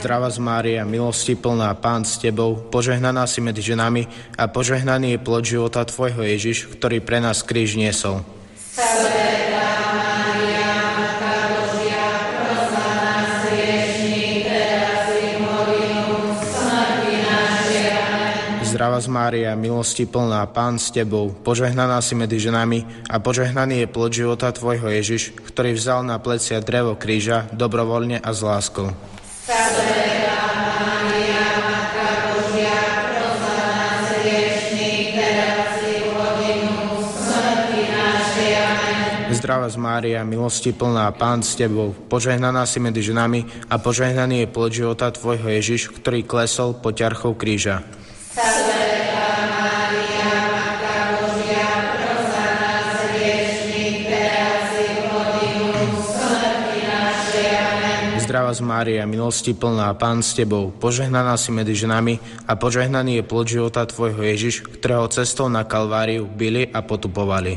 Zdravá Mária, milosti plná, Pán s Tebou, požehnaná si medzi ženami a požehnaný je plod života Tvojho Ježiš, ktorý pre nás kríž niesol. Svätá Mária, Matka Božia, pros za nás hriešnych, teraz i v hodinu smrti našej. Amen. Zdravá Mária, milosti plná, Pán s Tebou, požehnaná si medzi ženami a požehnaný je plod života Tvojho Ježiš, ktorý vzal na plecia drevo kríža dobrovoľne a s láskou. Svätá Mária, Matka Božia, pros za nás hriešnych, teraz i v hodinu smrti našej. Amen. Zdravá Mária, milosti plná, Pán s Tebou, požehnaná si medzi ženami a požehnaný je plod života Tvojho Ježiš, ktorý klesol pod ťarchou kríža. Svätá Mária, Matka Božia, pros za nás hriešnych, teraz i v hodinu smrti našej. Amen. Zdravá Mária, milosti plná, Pán s Tebou, požehnaná si medzi ženami a požehnaný je plod života Tvojho Ježiš, ktorého cestou na Kalváriu bili a potupovali.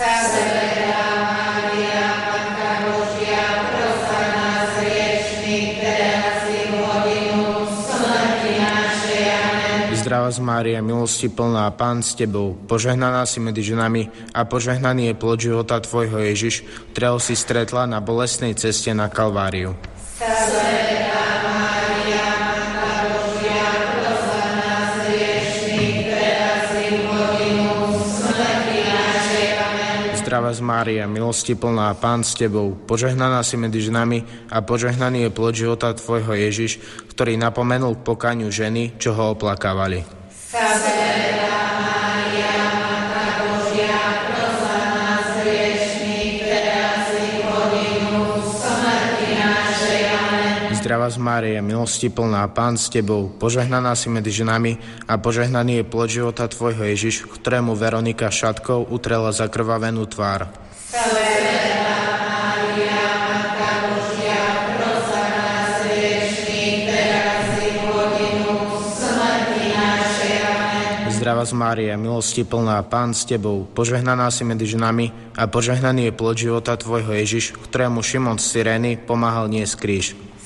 Svätá Mária, Matka Božia, pros za nás hriešnych, teraz i v hodinu smrti našej. Amen. Zdravá Mária, milosti plná, Pán s Tebou, požehnaná si medzi ženami a požehnaný je plod života Tvojho Ježiš, ktorého si stretla na bolestnej ceste na Kalváriu. Svätá Mária, Matka Božia, pros za nás hriešnych, teraz i v hodinu smrti našej. Amen. Zdravá Mária, milosti plná, Pán s Tebou, požehnaná si medzi ženami a požehnaný je plod života Tvojho Ježiš, ktorý napomenul k pokaniu ženy, čo ho oplakávali. Svätá Mária, Matka Božia, pros za nás hriešnych, teraz i v hodinu smrti našej. Amen. Zdravá Mária, milosti plná, Pán s Tebou, požehnaná si medzi ženami a požehnaný je plod života Tvojho Ježiš, ktorému Veronika šatkou utrela zakrvavenú tvár. Svätá Mária, Matka Božia, pros za nás hriešnych, teraz i v hodinu smrti našej. Amen. Zdravá Mária, milosti plná, Pán s Tebou, požehnaná si medzi ženami a požehnaný je plod života Tvojho Ježiš, ktorému Šimon z Cyrény pomáhal niesť kríž.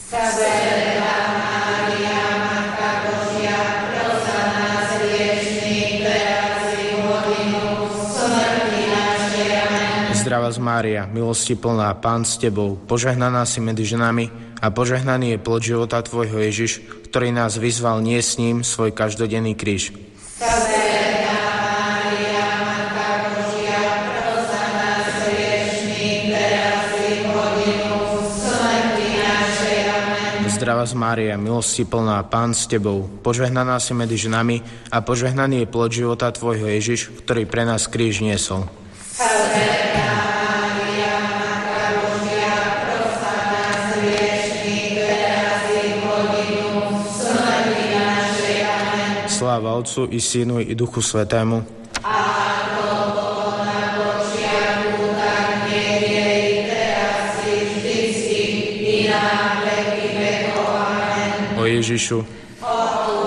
Svätá Mária, Matka Božia, pros za nás hriešnych, teraz i v hodinu smrti našej. Amen. Zdravá Mária, milosti plná, Pán s Tebou, požehnaná si medzi ženami a požehnaný je plod života Tvojho Ježiš, ktorý nás vyzval niesť s ním svoj každodenný kríž. Svätá Mária, Matka Božia, pros za nás hriešnych, teraz i v hodinu smrti našej. Amen. Zdravá Mária, milosti plná, Pán s Tebou, požehnaná si medzi ženami a požehnaný je plod života Tvojho Ježiš, ktorý pre nás kríž niesol. Svätá Mária, Matka Božia, pros za nás hriešnych, teraz i v hodinu smrti našej. Amen. Sláva Otcu i Synu i Duchu Svätému. Ako bolo na počiatku, tak nech je i teraz i vždycky i na veky vekov. Amen. O Ježišu,